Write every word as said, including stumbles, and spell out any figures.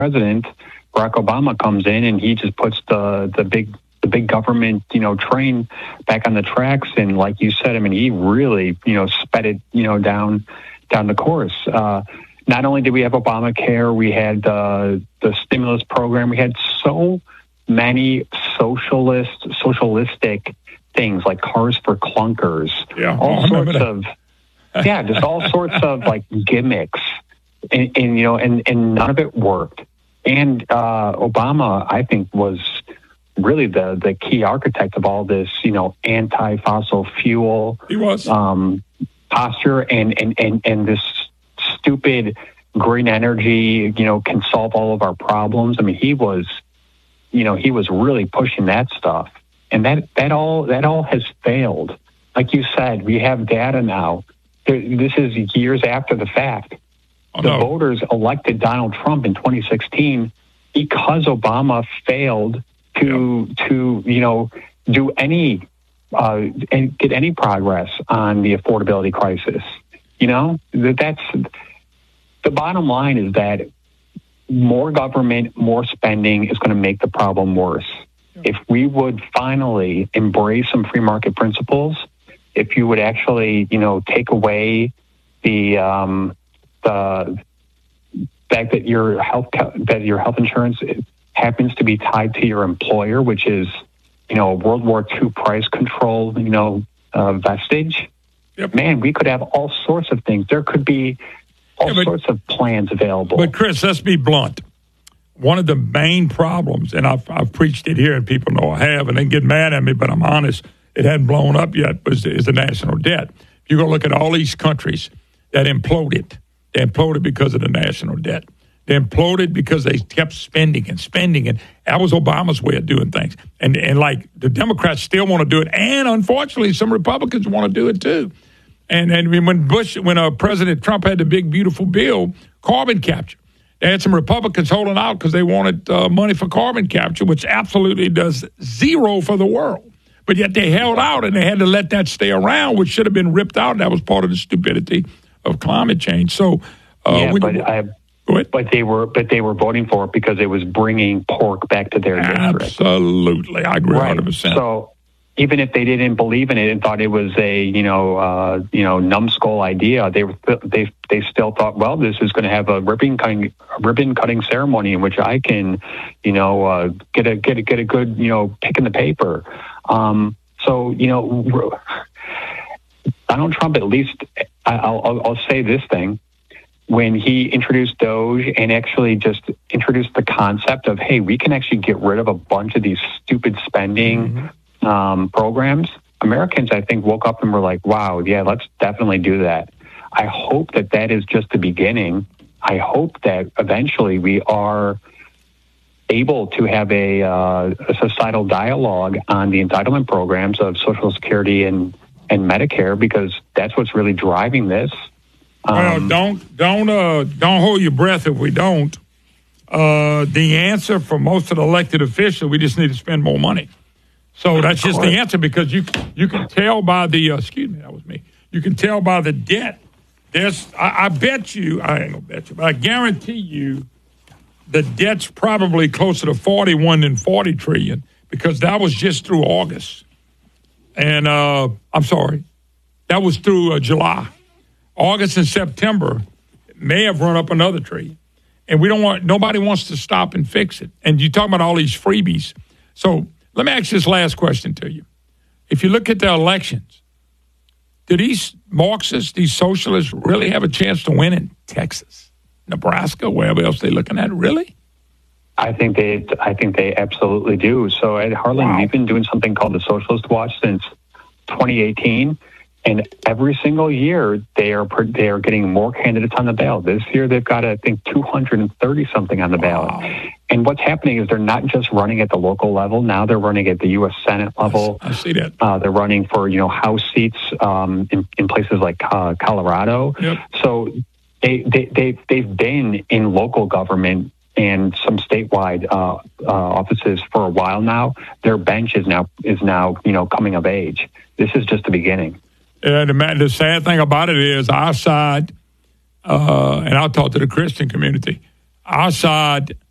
president, Barack Obama, comes in and he just puts the, the big the big government, you know, train back on the tracks. And like you said, I mean, he really, you know, sped it, you know, down down the course. Uh, not only did we have Obamacare, we had uh, the stimulus program. We had so many socialist, socialistic things like cars for clunkers, yeah, all oh, sorts of, yeah, just all sorts of like gimmicks. And, and you know, and, and none of it worked. And uh, Obama, I think, was really the, the key architect of all this, you know, anti-fossil fuel he was. Um, posture and, and, and, and this stupid green energy, you know, can solve all of our problems. I mean, he was, you know, he was really pushing that stuff. And that, that all that all has failed. Like you said, we have data now. This is years after the fact. Oh, the no. voters elected Donald Trump in twenty sixteen because Obama failed to yep. to you know do any uh, and get any progress on the affordability crisis. You know that that's the bottom line is that more government, more spending is going to make the problem worse. Yep. If we would finally embrace some free market principles, if you would actually you know take away the um, the fact that your health that your health insurance happens to be tied to your employer, which is, you know, a World War Two price control, you know, uh, vestige. Yep. Man, we could have all sorts of things. There could be all yeah, but, sorts of plans available. But Chris, let's be blunt. One of the main problems, and I've, I've preached it here, and people know I have, and they get mad at me, but I'm honest, it hadn't blown up yet, is the, is the national debt. If you go look at all these countries that imploded, they imploded because of the national debt. They imploded because they kept spending and spending, and that was Obama's way of doing things. And and like the Democrats still want to do it, and unfortunately, some Republicans want to do it too. And and when Bush, when uh, President Trump had the big beautiful bill, carbon capture, they had some Republicans holding out because they wanted uh, money for carbon capture, which absolutely does zero for the world. But yet they held out, and they had to let that stay around, which should have been ripped out. That was part of the stupidity of climate change. So, uh, yeah, we, but I, but they were, but they were voting for it because it was bringing pork back to their district. Absolutely, I agree, one hundred percent. So, even if they didn't believe in it and thought it was a, you know, uh, you know, numbskull idea, they were, they they still thought, well, this is going to have a ribbon cutting ribbon cutting ceremony in which I can, you know, uh, get a get a get a good, you know, pick in the paper. Um, so, you know. Donald Trump, at least, I'll, I'll, I'll say this thing, when he introduced Doge and actually just introduced the concept of, hey, we can actually get rid of a bunch of these stupid spending mm-hmm. um, programs, Americans, I think, woke up and were like, wow, yeah, let's definitely do that. I hope that that is just the beginning. I hope that eventually we are able to have a, uh, a societal dialogue on the entitlement programs of Social Security and and Medicare, because that's what's really driving this. Um, well, don't don't uh, don't hold your breath if we don't. Uh, the answer for most of the elected officials, we just need to spend more money. So that's just the answer, because you you can tell by the uh, excuse me, that was me. You can tell by the debt. There's, I, I bet you, I ain't gonna bet you, but I guarantee you, the debt's probably closer to forty-one than forty trillion, because that was just through August. And uh, I'm sorry, that was through uh, July. August and September may have run up another trillion. And we don't want, nobody wants to stop and fix it. And you talk about all these freebies. So let me ask this last question to you. If you look at the elections, do these Marxists, these socialists really have a chance to win in Texas, Nebraska, wherever else they're looking at? Really? I think they, I think they absolutely do. So at Harlan, wow. we've been doing something called the Socialist Watch since twenty eighteen, and every single year they are they are getting more candidates on the ballot. This year they've got, I think, two hundred thirty something on the ballot. Wow. And what's happening is they're not just running at the local level. Now they're running at the U S Senate level. I see that. Uh, they're running for, you know, House seats um, in, in places like uh, Colorado. Yep. So they they they've, they've been in local government and some statewide uh, uh, offices for a while now. Their bench is now is now you know coming of age. This is just the beginning. And the, the sad thing about it is our side, uh, and I'll talk to the Christian community. Our side